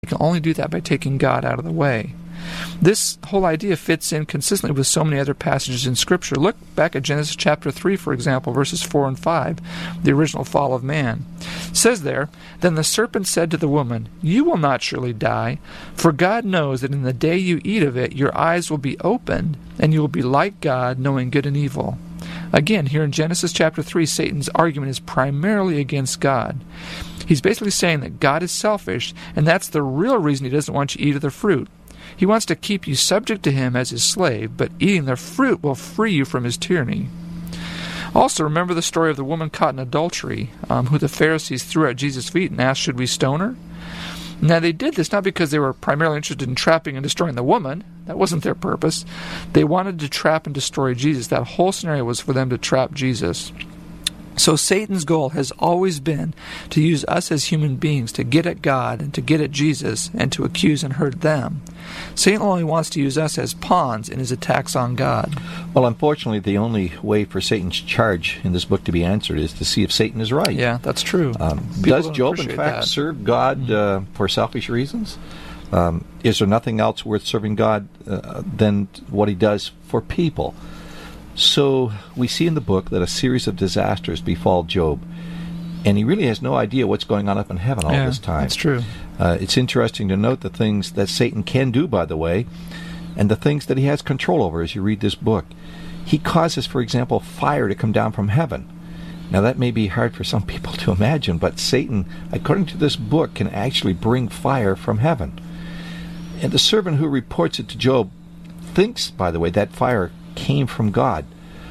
He can only do that by taking God out of the way. This whole idea fits in consistently with so many other passages in Scripture. Look back at Genesis chapter 3, for example, verses 4 and 5, the original fall of man. It says there, "Then the serpent said to the woman, 'You will not surely die, for God knows that in the day you eat of it, your eyes will be opened, and you will be like God, knowing good and evil.'" Again, here in Genesis chapter 3, Satan's argument is primarily against God. He's basically saying that God is selfish, and that's the real reason he doesn't want you to eat of the fruit. He wants to keep you subject to him as his slave, but eating the fruit will free you from his tyranny. Also, remember the story of the woman caught in adultery, who the Pharisees threw at Jesus' feet and asked, "Should we stone her?" Now, they did this not because they were primarily interested in trapping and destroying the woman. That wasn't their purpose. They wanted to trap and destroy Jesus. That whole scenario was for them to trap Jesus. So Satan's goal has always been to use us as human beings to get at God and to get at Jesus and to accuse and hurt them. Satan only wants to use us as pawns in his attacks on God. Well, unfortunately, the only way for Satan's charge in this book to be answered is to see if Satan is right. Yeah, that's true. Does Job, in fact, serve God for selfish reasons? Is there nothing else worth serving God than what he does for people? So we see in the book that a series of disasters befall Job, and he really has no idea what's going on up in heaven all this time. That's true. It's interesting to note the things that Satan can do, by the way, and the things that he has control over as you read this book. He causes, for example, fire to come down from heaven. Now that may be hard for some people to imagine, but Satan, according to this book, can actually bring fire from heaven. And the servant who reports it to Job thinks, by the way, that fire came from God.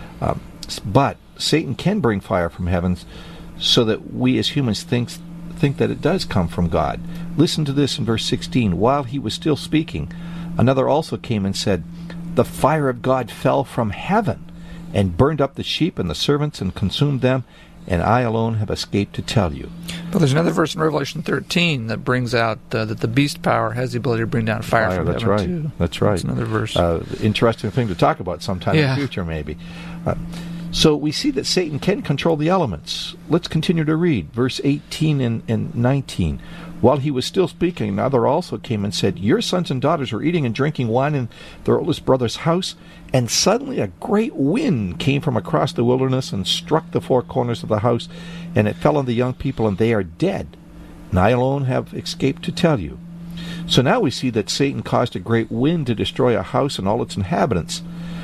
But Satan can bring fire from heaven so that we as humans think that it does come from God. Listen to this in verse 16. "While he was still speaking, another also came and said, 'The fire of God fell from heaven and burned up the sheep and the servants and consumed them, and I alone have escaped to tell you.'" But there's another verse in Revelation 13 that brings out that the beast power has the ability to bring down fire from that's heaven, right. too. That's right. That's another verse. Interesting thing to talk about sometime in the future, maybe. So we see that Satan can control the elements. Let's continue to read verse 18 and 19. "While he was still speaking, another also came and said, 'Your sons and daughters are eating and drinking wine in their oldest brother's house.' And suddenly a great wind came from across the wilderness and struck the four corners of the house, and it fell on the young people, and they are dead. And I alone have escaped to tell you." So now we see that Satan caused a great wind to destroy a house and all its inhabitants.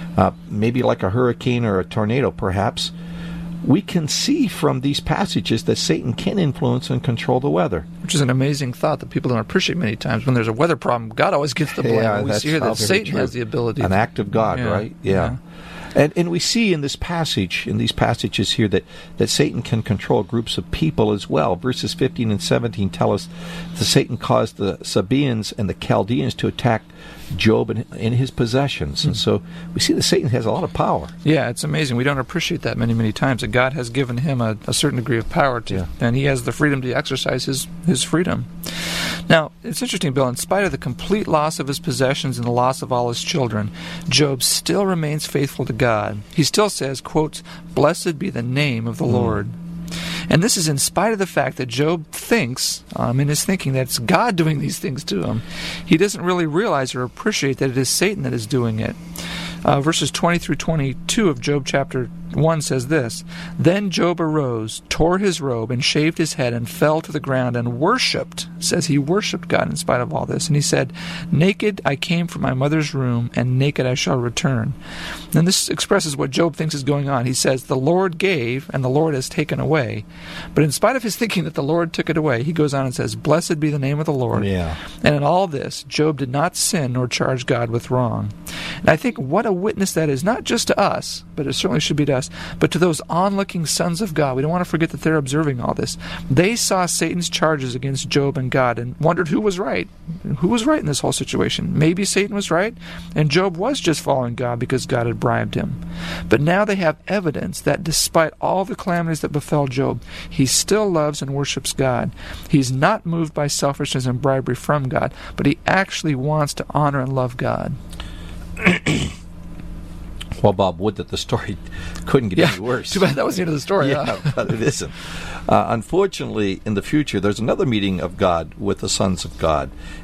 Maybe like a hurricane or a tornado, perhaps. We can see from these passages that Satan can influence and control the weather. Which is an amazing thought that people don't appreciate many times. When there's a weather problem, God always gets the blame. Yeah, we see here that Satan has the ability. An act of God, right? Yeah. And we see in this passage, in these passages here, that Satan can control groups of people as well. Verses 15 and 17 tell us that Satan caused the Sabaeans and the Chaldeans to attack Job in his possessions. And so we see that Satan has a lot of power. Yeah, it's amazing. We don't appreciate that many times, that God has given him a certain degree of power, and he has the freedom to exercise his freedom. Now, it's interesting, Bill, in spite of the complete loss of his possessions and the loss of all his children, Job still remains faithful to God. He still says, quote, "Blessed be the name of the Lord." And this is in spite of the fact that Job thinks, in his thinking, that it's God doing these things to him. He doesn't really realize or appreciate that it is Satan that is doing it. Verses 20 through 22 of Job chapter 1 says this, "Then Job arose, tore his robe, and shaved his head, and fell to the ground, and worshipped." It says he worshipped God in spite of all this. And he said, "Naked I came from my mother's room, and naked I shall return." And this expresses what Job thinks is going on. He says, "The Lord gave, and the Lord has taken away." But in spite of his thinking that the Lord took it away, he goes on and says, "Blessed be the name of the Lord." Yeah. And in all this, Job did not sin nor charge God with wrong. And I think what a witness that is, not just to us, but it certainly should be to us, but to those onlooking sons of God. We don't want to forget that they're observing all this. They saw Satan's charges against Job and God and wondered who was right. Who was right in this whole situation? Maybe Satan was right, and Job was just following God because God had bribed him. But now they have evidence that despite all the calamities that befell Job, he still loves and worships God. He's not moved by selfishness and bribery from God, but he actually wants to honor and love God. Well, Bob, would that the story couldn't get any worse. Too bad that was the end of the story. Yeah, but it isn't. Unfortunately, in the future, there's another meeting of God with the sons of God.